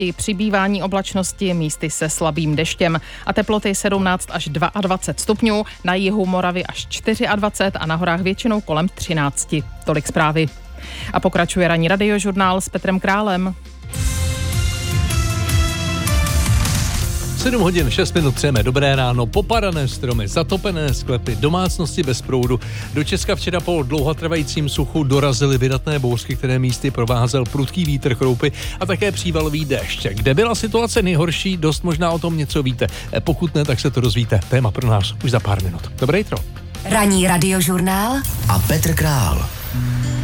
I přibývání oblačnosti, místy se slabým deštěm a teploty 17 až 22 stupňů, na jihu Moravy až 24 a na horách většinou kolem 13. Tolik zprávy. A pokračuje ranní radiožurnál s Petrem Králem. 7 hodin 6 minut přejeme dobré ráno. Popadané stromy, zatopené sklepy, domácnosti bez proudu. Do Česka včera po dlouhotrvajícím suchu dorazily vydatné bouřky, které místy provázel prudký vítr, chroupy a také přívalový déšť. Kde byla situace nejhorší, dost možná o tom něco víte. Pokud ne, tak se to dozvíte. Téma pro nás už za pár minut. Dobré jitro. Ranní radiožurnál a Petr Král.